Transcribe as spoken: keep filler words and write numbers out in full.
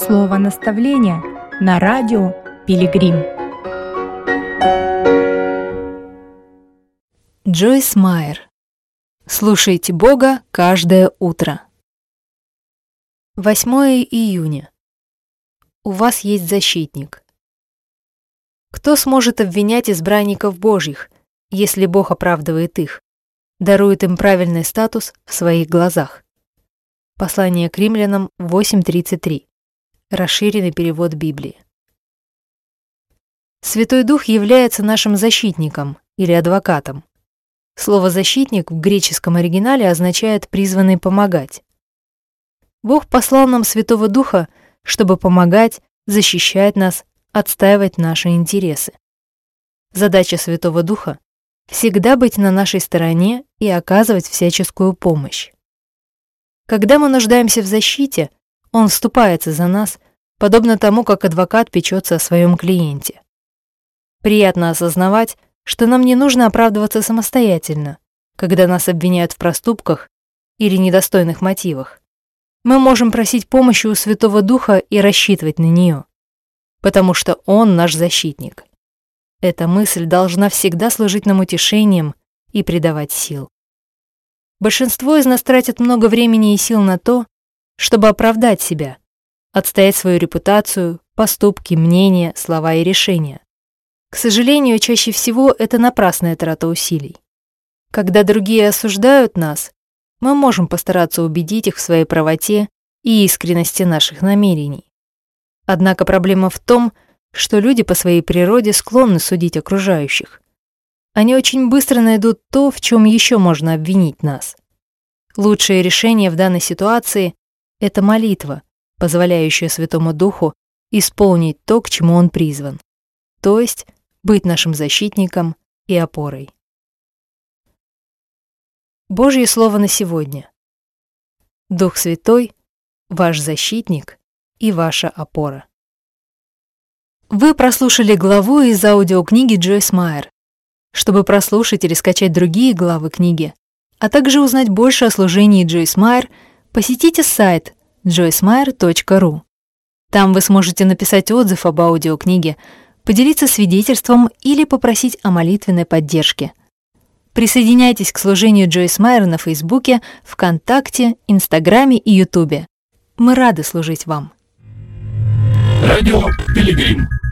Слово наставления на радио Пилигрим. Джойс Майер. Слушайте Бога каждое утро. восьмое июня. У вас есть защитник. Кто сможет обвинять избранников Божьих, если Бог оправдывает их, дарует им правильный статус в своих глазах? Послание к Римлянам восемь тридцать три. Расширенный перевод Библии. Святой Дух является нашим защитником или адвокатом. Слово «защитник» в греческом оригинале означает «призванный помогать». Бог послал нам Святого Духа, чтобы помогать, защищать нас, отстаивать наши интересы. Задача Святого Духа — всегда быть на нашей стороне и оказывать всяческую помощь. Когда мы нуждаемся в защите, Он вступается за нас, подобно тому, как адвокат печется о своем клиенте. Приятно осознавать, что нам не нужно оправдываться самостоятельно, когда нас обвиняют в проступках или недостойных мотивах. Мы можем просить помощи у Святого Духа и рассчитывать на нее, потому что Он наш защитник. Эта мысль должна всегда служить нам утешением и придавать сил. Большинство из нас тратят много времени и сил на то, чтобы оправдать себя, отстоять свою репутацию, поступки, мнения, слова и решения. К сожалению, чаще всего это напрасная трата усилий. Когда другие осуждают нас, мы можем постараться убедить их в своей правоте и искренности наших намерений. Однако проблема в том, что люди по своей природе склонны судить окружающих. Они очень быстро найдут то, в чем еще можно обвинить нас. Лучшее решение в данной ситуации — это молитва, позволяющая Святому Духу исполнить то, к чему Он призван, то есть быть нашим защитником и опорой. Божье Слово на сегодня. Дух Святой — ваш защитник и ваша опора. Вы прослушали главу из аудиокниги Джойс Майер. Чтобы прослушать или скачать другие главы книги, а также узнать больше о служении Джойс Майер, посетите сайт джойс майер точка ру. Там вы сможете написать отзыв об аудиокниге, поделиться свидетельством или попросить о молитвенной поддержке. Присоединяйтесь к служению Джойс Майер на Фейсбуке, ВКонтакте, Инстаграме и Ютубе. Мы рады служить вам. Радио Пилигрим.